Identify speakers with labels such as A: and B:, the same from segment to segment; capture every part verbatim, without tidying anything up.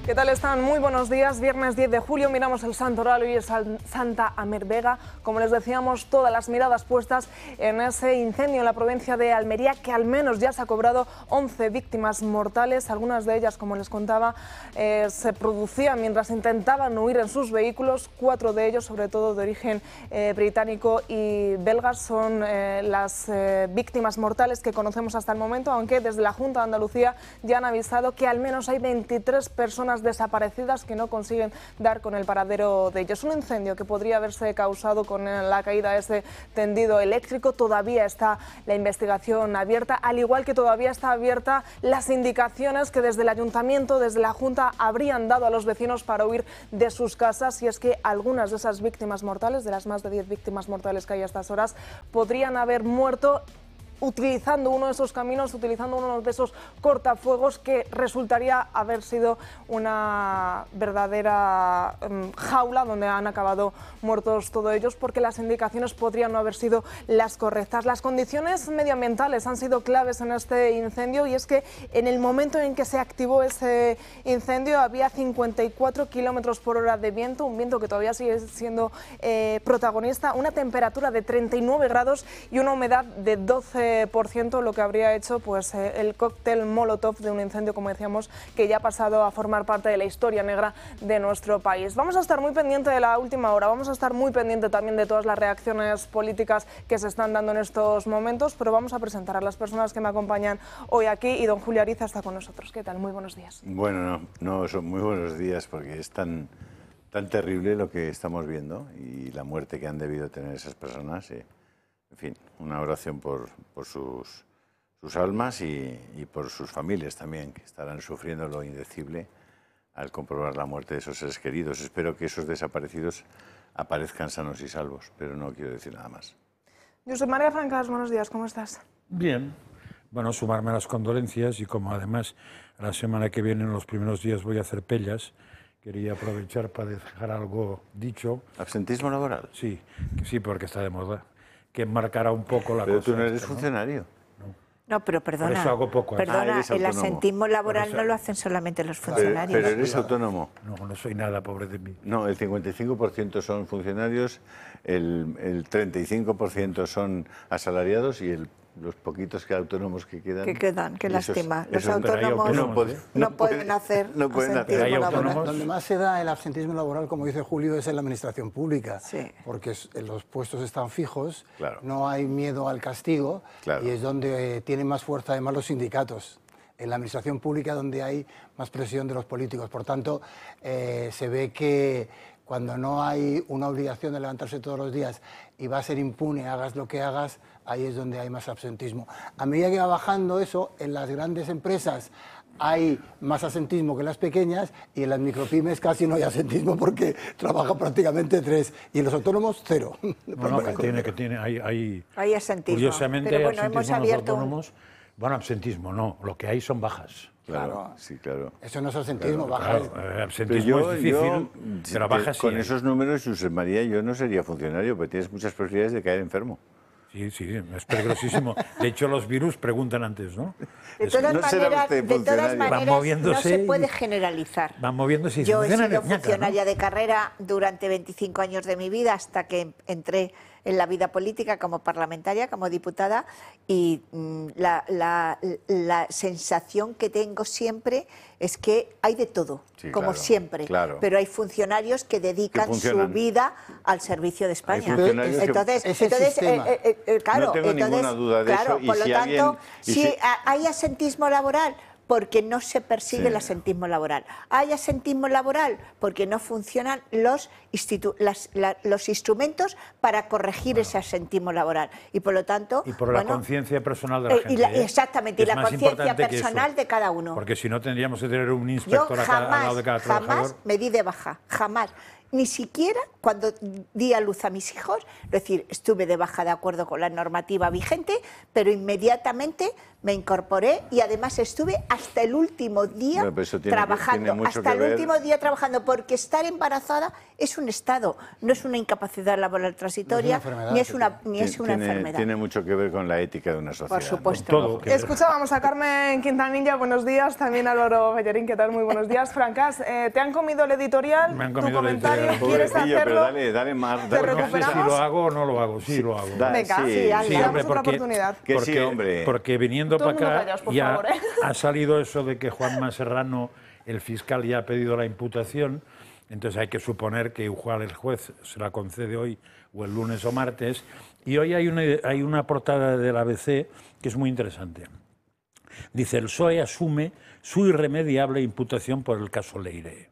A: ¿Qué tal están? Muy buenos días. Viernes diez de julio miramos el Santoral y el Santa Amer-Vega. Como les decíamos, todas las miradas puestas en ese incendio en la provincia de Almería, que al menos ya se ha cobrado once víctimas mortales. Algunas de ellas, como les contaba, eh, se producían mientras intentaban huir en sus vehículos. Cuatro de ellos, sobre todo de origen eh, británico y belga, son eh, las eh, víctimas mortales que conocemos hasta el momento, aunque desde la Junta de Andalucía ya han avisado que al menos hay veintitrés personas desaparecidas que no consiguen dar con el paradero de ellos. Un incendio que podría haberse causado con la caída de ese tendido eléctrico. Todavía está la investigación abierta, al igual que todavía está abierta las indicaciones que desde el Ayuntamiento, desde la Junta, habrían dado a los vecinos para huir de sus casas. Y es que algunas de esas víctimas mortales, de las más de diez víctimas mortales que hay a estas horas, podrían haber muerto utilizando uno de esos caminos, utilizando uno de esos cortafuegos, que resultaría haber sido una verdadera um, jaula donde han acabado muertos todos ellos, porque las indicaciones podrían no haber sido las correctas. Las condiciones medioambientales han sido claves en este incendio, y es que en el momento en que se activó ese incendio había cincuenta y cuatro kilómetros por hora de viento, un viento que todavía sigue siendo eh, protagonista, una temperatura de treinta y nueve grados y una humedad de doce por ciento, lo que habría hecho pues eh, el cóctel Molotov de un incendio, como decíamos, que ya ha pasado a formar parte de la historia negra de nuestro país. Vamos a estar muy pendiente de la última hora, vamos a estar muy pendiente también de todas las reacciones políticas que se están dando en estos momentos, pero vamos a presentar a las personas que me acompañan hoy aquí, y don Julio Ariza está con nosotros. ¿Qué tal? Muy buenos días.
B: Bueno, no, no son muy buenos días, porque es tan, tan terrible lo que estamos viendo y la muerte que han debido tener esas personas. Eh. En fin, una oración por, por sus, sus almas y, y por sus familias también, que estarán sufriendo lo indecible al comprobar la muerte de esos seres queridos. Espero que esos desaparecidos aparezcan sanos y salvos, pero no quiero decir nada más.
A: Josep María Francas, buenos días, ¿cómo estás?
C: Bien. Bueno, sumarme a las condolencias, y como además la semana que viene, en los primeros días, voy a hacer Pellas, quería aprovechar para dejar algo dicho.
B: ¿Absentismo laboral?
C: Sí, sí, porque está de moda, que marcará un poco la
B: pero
C: cosa.
B: Pero tú no eres
C: esta, ¿no?
B: funcionario.
C: No.
D: No, pero perdona,
C: Por eso hago poco.
D: perdona
B: ah,
D: el asentismo laboral
C: eso,
D: no lo hacen solamente los funcionarios.
B: Pero, pero eres autónomo.
C: No, no soy nada, pobre de mí.
B: No, el cincuenta y cinco por ciento son funcionarios, el, el treinta y cinco por ciento son asalariados, y el, los poquitos que autónomos que quedan...
D: Que quedan, qué
B: esos,
D: lástima. Los
B: esos,
D: autónomos
C: no,
D: no,
C: puede,
D: no, no pueden hacer
B: no pueden hacer.
D: asentismo laboral.
E: Donde más se da el absentismo laboral, como dice Julio, es en la administración pública,
D: sí.
E: porque los puestos están fijos,
B: claro.
E: No hay miedo al castigo,
B: claro.
E: Y es donde eh, tienen más fuerza además los sindicatos. En la administración pública donde hay más presión de los políticos. Por tanto, eh, se ve que cuando no hay una obligación de levantarse todos los días y va a ser impune, hagas lo que hagas, ahí es donde hay más absentismo. A medida que va bajando eso, en las grandes empresas hay más absentismo que en las pequeñas, y en las micropymes casi no hay absentismo porque trabaja prácticamente tres, y en los autónomos cero.
C: No, no, que tiene, que tiene, hay, hay,
D: hay absentismo.
C: Curiosamente,
D: pero
C: hay
D: bueno,
C: absentismo
D: hemos
C: en los
D: abierto
C: autónomos.
D: Un...
C: Bueno, absentismo no, lo que hay son bajas.
B: Claro,
E: Claro.
B: sí, claro.
E: Eso no es absentismo,
B: Claro,
E: baja.
C: Claro, eh,
B: Pero
C: absentismo
B: yo,
C: es difícil,
B: yo,
C: pero bajas sí
B: con
C: hay.
B: esos números, Josep María, yo no sería funcionario, porque tienes muchas posibilidades de caer enfermo.
C: Sí, sí, es peligrosísimo. De hecho, los virus preguntan antes, ¿no?
D: De todas,
B: no
D: maneras, de todas maneras, no se puede
C: y...
D: generalizar.
C: Van moviéndose y
D: Yo he sido
C: ñaca,
D: funcionaria
C: ¿no?
D: de carrera durante veinticinco años de mi vida, hasta que entré en la vida política como parlamentaria, como diputada, y mm, la, la, la sensación que tengo siempre es que hay de todo,
B: sí,
D: como
B: claro,
D: siempre,
B: claro.
D: pero hay funcionarios que dedican
B: que
D: su vida al servicio de España.
B: Entonces,
E: ese
D: entonces
E: sistema.
D: eh, eh, eh, claro,
B: no tengo
D: entonces,
B: ninguna duda de
D: claro,
B: eso. Y
D: por lo
B: si
D: tanto,
B: alguien,
D: si,
B: si...
D: hay asentismo laboral, porque no se persigue
B: sí.
D: el asentismo laboral. Hay asentismo laboral porque no funcionan los, las, la, los instrumentos para corregir bueno. ese asentismo laboral. Y por lo tanto...
C: Y por
D: bueno,
C: la conciencia personal de la
D: eh,
C: gente.
D: Y la,
C: ¿eh?
D: exactamente,
C: es
D: y la conciencia personal de cada uno.
C: Porque si no tendríamos que tener un inspector
D: Yo
C: a cada,
D: jamás,
C: al lado de cada
D: jamás
C: trabajador.
D: me di de baja, jamás. Ni siquiera cuando di a luz a mis hijos, es decir, estuve de baja de acuerdo con la normativa vigente, pero inmediatamente me incorporé y además estuve hasta el último día
B: bueno, pero eso tiene que-
D: trabajando,
B: tiene mucho
D: hasta
B: que
D: el
B: ver.
D: último día trabajando, porque estar embarazada es un estado, no es una incapacidad laboral transitoria,
E: enfermedad,
D: ni es una, ni
B: Tien-
D: es una
B: tiene,
D: enfermedad.
B: tiene mucho que ver con la ética de una sociedad.
D: Por supuesto.
C: Todo. que-
A: Escuchábamos a Carmen Quintanilla, buenos días, también a Álvaro Bellerín, ¿qué tal? Muy buenos días. Francas, eh, ¿te han comido el editorial?
C: Me han
A: ¿Tu
C: comido el
A: comentario?
C: editorial.
A: ¿Quieres
B: Pobrecillo,
A: hacerlo?
B: pero dale, dale más.
A: ¿Te
B: Dale
C: No sé
A: recuperamos?
C: si lo hago o no lo hago, sí lo hago.
B: Da-
A: Venga,
B: sí,
D: sí, hazlo.
A: le
D: Sí,
A: damos
C: hombre,
A: otra
C: porque-
A: oportunidad.
B: Que
C: porque,
B: sí, hombre.
C: porque viniendo
A: Todo el
C: para
A: mundo
C: acá
A: callaos, por
C: ya
A: favor, ¿eh?
C: ha salido eso de que Juanma Serrano, el fiscal, ya ha pedido la imputación, entonces hay que suponer que igual el juez se la concede hoy o el lunes o martes, y hoy hay una, hay una portada del A B C que es muy interesante. Dice, el P S O E asume su irremediable imputación por el caso Leire.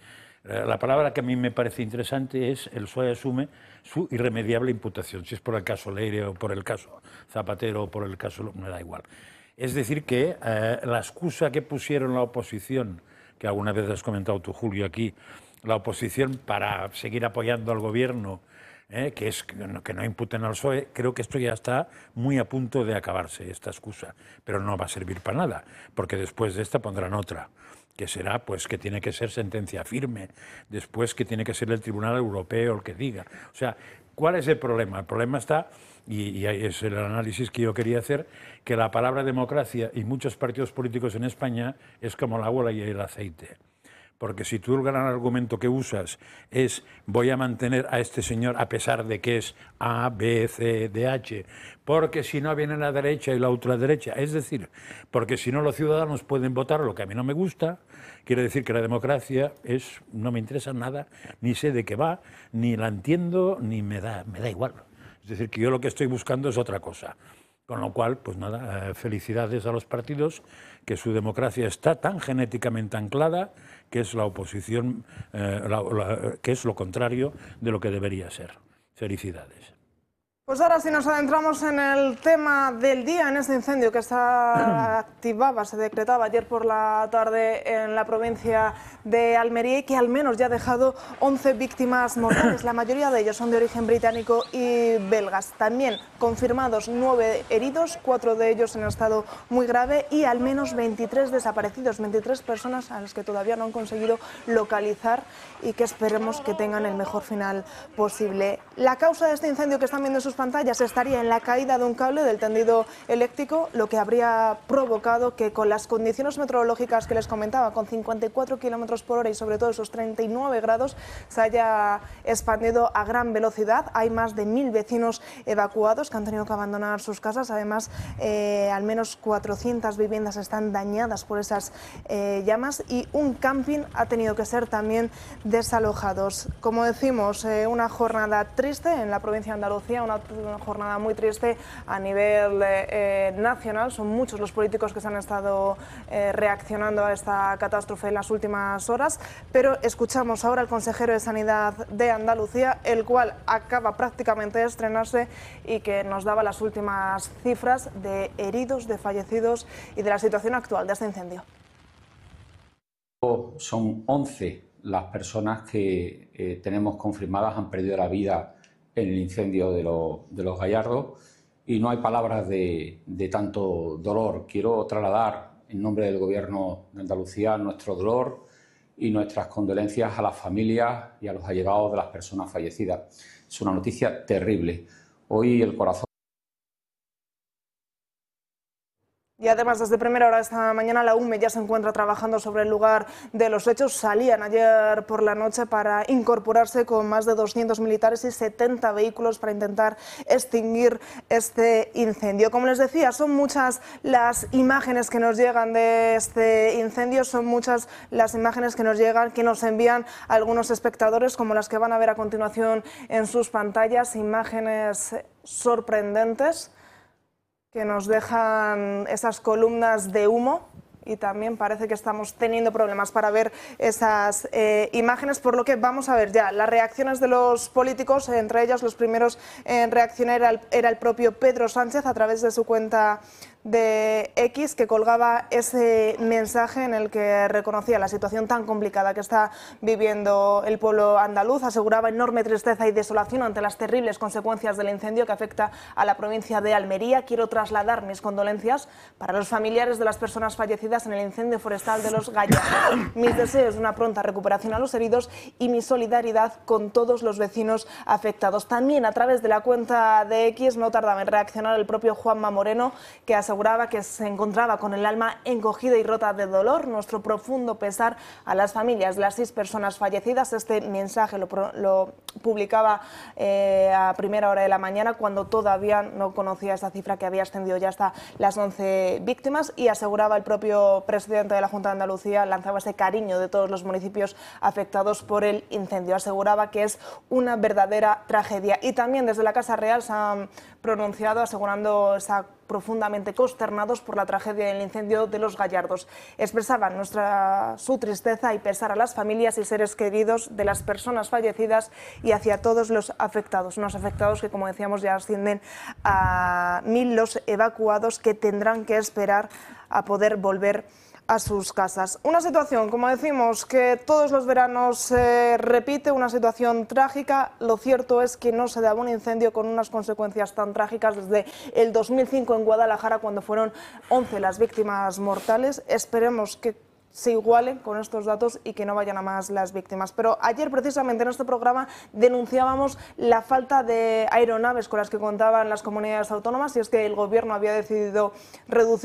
C: Eh, La palabra que a mí me parece interesante es el P S O E asume su irremediable imputación, si es por el caso Leire o por el caso Zapatero o por el caso... me da igual. Es decir que eh, la excusa que pusieron la oposición, que alguna vez has comentado tú, Julio, aquí, la oposición para seguir apoyando al gobierno, eh, que es que no, que no imputen al P S O E, creo que esto ya está muy a punto de acabarse, esta excusa, pero no va a servir para nada, porque después de esta pondrán otra, que será pues que tiene que ser sentencia firme, después que tiene que ser el Tribunal Europeo el que diga. O sea, ¿cuál es el problema? El problema está, y, y ahí es el análisis que yo quería hacer, que la palabra democracia y muchos partidos políticos en España es como el agua y el aceite. Porque si tú el gran argumento que usas es voy a mantener a este señor a pesar de que es A, B, C, D, H, porque si no viene la derecha y la ultraderecha, es decir, porque si no los ciudadanos pueden votar lo que a mí no me gusta, quiere decir que la democracia es no me interesa nada, ni sé de qué va, ni la entiendo, ni me da, me da igual. Es decir, que yo lo que estoy buscando es otra cosa. Con lo cual, pues nada, eh, felicidades a los partidos, que su democracia está tan genéticamente anclada que es la oposición, eh, la- la- que es lo contrario de lo que debería ser. Felicidades.
A: Pues ahora sí nos adentramos en el tema del día, en este incendio que se activaba, se decretaba ayer por la tarde en la provincia de Almería y que al menos ya ha dejado once víctimas mortales. La mayoría de ellos son de origen británico y belgas. También confirmados nueve heridos, cuatro de ellos en estado muy grave y al menos veintitrés desaparecidos, veintitrés personas a las que todavía no han conseguido localizar y que esperemos que tengan el mejor final posible. La causa de este incendio que están viendo en sus pantallas estaría en la caída de un cable del tendido eléctrico, lo que habría provocado que con las condiciones meteorológicas que les comentaba, con cincuenta y cuatro kilómetros por hora y sobre todo esos treinta y nueve grados, se haya expandido a gran velocidad. Hay más de mil vecinos evacuados que han tenido que abandonar sus casas. Además, eh, al menos cuatrocientas viviendas están dañadas por esas eh, llamas y un camping ha tenido que ser también desalojados. Como decimos, eh, una jornada triste en la provincia de Andalucía, una una jornada muy triste a nivel eh, nacional. Son muchos los políticos que se han estado eh, reaccionando a esta catástrofe en las últimas horas, pero escuchamos ahora al consejero de Sanidad de Andalucía, el cual acaba prácticamente de estrenarse y que nos daba las últimas cifras de heridos, de fallecidos y de la situación actual de este incendio.
F: Son once las personas que eh, tenemos confirmadas han perdido la vida en el incendio de, lo, de los Gallardos y no hay palabras de, de tanto dolor. Quiero trasladar en nombre del Gobierno de Andalucía nuestro dolor y nuestras condolencias a las familias y a los allegados de las personas fallecidas. Es una noticia terrible. Hoy el corazón...
A: Y además, desde primera hora de esta mañana, la U M E ya se encuentra trabajando sobre el lugar de los hechos. Salían ayer por la noche para incorporarse con más de doscientos militares y setenta vehículos para intentar extinguir este incendio. Como les decía, son muchas las imágenes que nos llegan de este incendio, son muchas las imágenes que nos llegan, que nos envían algunos espectadores, como las que van a ver a continuación en sus pantallas, imágenes sorprendentes que nos dejan esas columnas de humo y también parece que estamos teniendo problemas para ver esas eh, imágenes, por lo que vamos a ver ya las reacciones de los políticos. Entre ellos, los primeros en reaccionar era el, era el propio Pedro Sánchez a través de su cuenta de X, que colgaba ese mensaje en el que reconocía la situación tan complicada que está viviendo el pueblo andaluz. Aseguraba enorme tristeza y desolación ante las terribles consecuencias del incendio que afecta a la provincia de Almería. Quiero trasladar mis condolencias para los familiares de las personas fallecidas en el incendio forestal de Los Gallardos. Mis deseos de una pronta recuperación a los heridos y mi solidaridad con todos los vecinos afectados. También a través de la cuenta de X no tardaba en reaccionar el propio Juanma Moreno, que aseguraba que se encontraba con el alma encogida y rota de dolor. Nuestro profundo pesar a las familias de las seis personas fallecidas. Este mensaje lo, lo publicaba eh, a primera hora de la mañana, cuando todavía no conocía esa cifra que había ascendido ya hasta las once víctimas, y aseguraba el propio presidente de la Junta de Andalucía, lanzaba ese cariño de todos los municipios afectados por el incendio. Aseguraba que es una verdadera tragedia. Y también desde la Casa Real se han pronunciado asegurando estar profundamente consternados por la tragedia del incendio de Los Gallardos. Expresaban nuestra, su tristeza y pesar a las familias y seres queridos de las personas fallecidas y hacia todos los afectados. Unos afectados que, como decíamos, ya ascienden a mil los evacuados que tendrán que esperar a poder volver a sus casas. Una situación, como decimos, que todos los veranos se repite, una situación trágica. Lo cierto es que no se daba un incendio con unas consecuencias tan trágicas desde el dos mil cinco en Guadalajara, cuando fueron once las víctimas mortales. Esperemos que se igualen con estos datos y que no vayan a más las víctimas. Pero ayer, precisamente en este programa, denunciábamos la falta de aeronaves con las que contaban las comunidades autónomas, y es que el Gobierno había decidido reducir